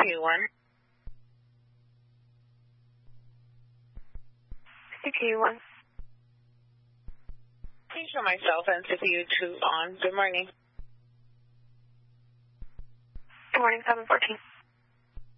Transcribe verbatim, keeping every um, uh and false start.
two one. C Q one. Please show myself and C P U two on. Good morning. Good morning, seven fourteen.